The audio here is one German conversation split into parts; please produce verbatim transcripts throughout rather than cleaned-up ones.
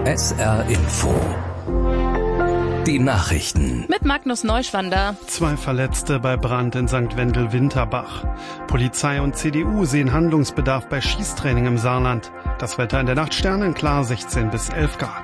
S R Info. Die Nachrichten. Mit Magnus Neuschwander. Zwei Verletzte bei Brand in Sankt Wendel-Winterbach. Polizei und C D U sehen Handlungsbedarf bei Schießtraining im Saarland. Das Wetter in der Nacht sternenklar, sechzehn bis elf Grad.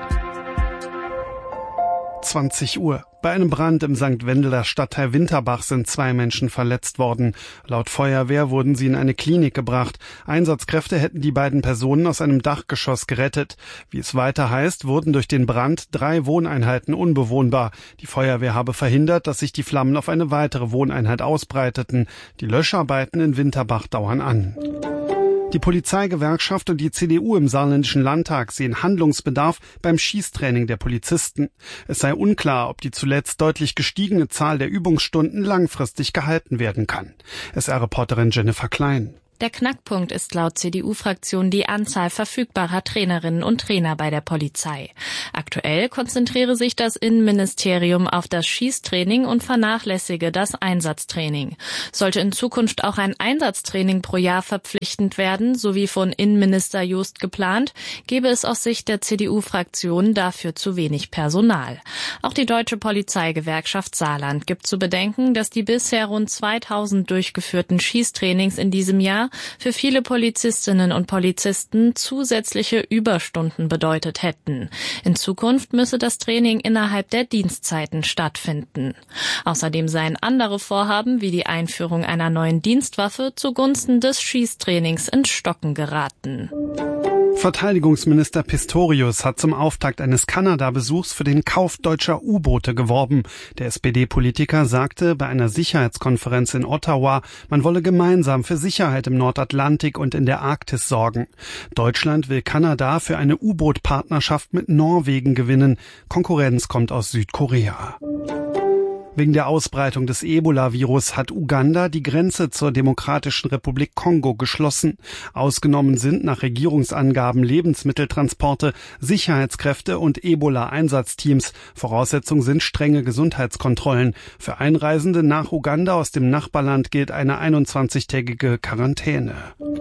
zwanzig Uhr. Bei einem Brand im Sankt Wendeler Stadtteil Winterbach sind zwei Menschen verletzt worden. Laut Feuerwehr wurden sie in eine Klinik gebracht. Einsatzkräfte hätten die beiden Personen aus einem Dachgeschoss gerettet. Wie es weiter heißt, wurden durch den Brand drei Wohneinheiten unbewohnbar. Die Feuerwehr habe verhindert, dass sich die Flammen auf eine weitere Wohneinheit ausbreiteten. Die Löscharbeiten in Winterbach dauern an. Die Polizeigewerkschaft und die C D U im Saarländischen Landtag sehen Handlungsbedarf beim Schießtraining der Polizisten. Es sei unklar, ob die zuletzt deutlich gestiegene Zahl der Übungsstunden langfristig gehalten werden kann. S R-Reporterin Jennifer Klein. Der Knackpunkt ist laut C D U-Fraktion die Anzahl verfügbarer Trainerinnen und Trainer bei der Polizei. Aktuell konzentriere sich das Innenministerium auf das Schießtraining und vernachlässige das Einsatztraining. Sollte in Zukunft auch ein Einsatztraining pro Jahr verpflichtend werden, so wie von Innenminister Jost geplant, gäbe es aus Sicht der C D U-Fraktion dafür zu wenig Personal. Auch die Deutsche Polizeigewerkschaft Saarland gibt zu bedenken, dass die bisher rund zweitausend durchgeführten Schießtrainings in diesem Jahr für viele Polizistinnen und Polizisten zusätzliche Überstunden bedeutet hätten. In Zukunft müsse das Training innerhalb der Dienstzeiten stattfinden. Außerdem seien andere Vorhaben wie die Einführung einer neuen Dienstwaffe zugunsten des Schießtrainings ins Stocken geraten. Verteidigungsminister Pistorius hat zum Auftakt eines Kanada-Besuchs für den Kauf deutscher U-Boote geworben. Der S P D-Politiker sagte bei einer Sicherheitskonferenz in Ottawa, man wolle gemeinsam für Sicherheit im Nordatlantik und in der Arktis sorgen. Deutschland will Kanada für eine U-Boot-Partnerschaft mit Norwegen gewinnen. Konkurrenz kommt aus Südkorea. Wegen der Ausbreitung des Ebola-Virus hat Uganda die Grenze zur Demokratischen Republik Kongo geschlossen. Ausgenommen sind nach Regierungsangaben Lebensmitteltransporte, Sicherheitskräfte und Ebola-Einsatzteams. Voraussetzung sind strenge Gesundheitskontrollen. Für Einreisende nach Uganda aus dem Nachbarland gilt eine einundzwanzigtägige Quarantäne.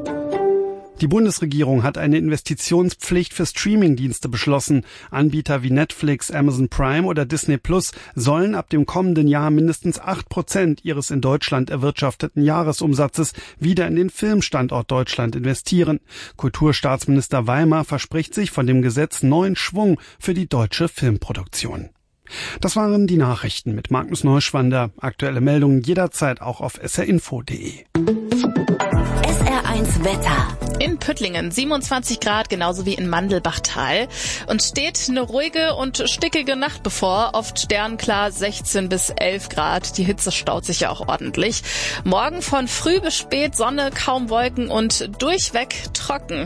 Die Bundesregierung hat eine Investitionspflicht für Streamingdienste beschlossen. Anbieter wie Netflix, Amazon Prime oder Disney Plus sollen ab dem kommenden Jahr mindestens acht Prozent ihres in Deutschland erwirtschafteten Jahresumsatzes wieder in den Filmstandort Deutschland investieren. Kulturstaatsminister Weimar verspricht sich von dem Gesetz neuen Schwung für die deutsche Filmproduktion. Das waren die Nachrichten mit Magnus Neuschwander. Aktuelle Meldungen jederzeit auch auf s r info punkt d e. S R eins Wetter. In Püttlingen siebenundzwanzig Grad, genauso wie in Mandelbachtal. Und steht eine ruhige und stickige Nacht bevor. Oft sternklar sechzehn bis elf Grad. Die Hitze staut sich ja auch ordentlich. Morgen von früh bis spät Sonne, kaum Wolken und durchweg trocken.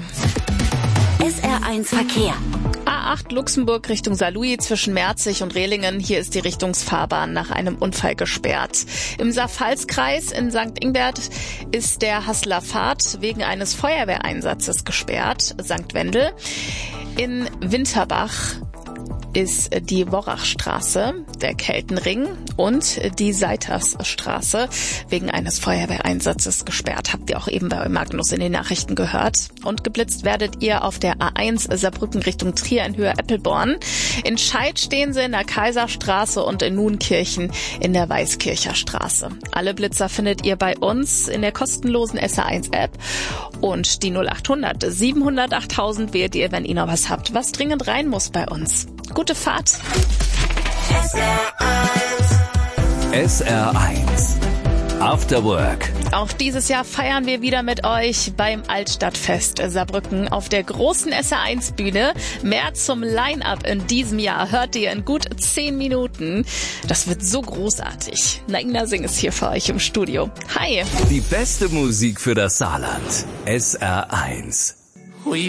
S R eins Verkehr. A acht Luxemburg Richtung Saarlouis zwischen Merzig und Rehlingen. Hier ist die Richtungsfahrbahn nach einem Unfall gesperrt. Im Saar-Pfalz-Kreis in Sankt Ingbert ist der Hasseler Pfad wegen eines Feuerwehreinsatzes gesperrt. Sankt Wendel. In Winterbach ist die Worrachstraße, der Keltenring und die Seitersstraße wegen eines Feuerwehreinsatzes gesperrt. Habt ihr auch eben bei Magnus in den Nachrichten gehört. Und geblitzt werdet ihr auf der A eins Saarbrücken Richtung Trier in Höhe Eppelborn. In Scheid stehen sie in der Kaiserstraße und in Nuenkirchen in der Weißkircher Straße. Alle Blitzer findet ihr bei uns in der kostenlosen S R eins App. Und die null achthundert siebenhundert achttausend wählt ihr, wenn ihr noch was habt, was dringend rein muss bei uns. Gute Fahrt. S R eins After Work. Auch dieses Jahr feiern wir wieder mit euch beim Altstadtfest Saarbrücken auf der großen S R eins Bühne. Mehr zum Line-Up in diesem Jahr hört ihr in gut zehn Minuten. Das wird so großartig. Naina Singh ist hier für euch im Studio. Hi. Die beste Musik für das Saarland. S R eins.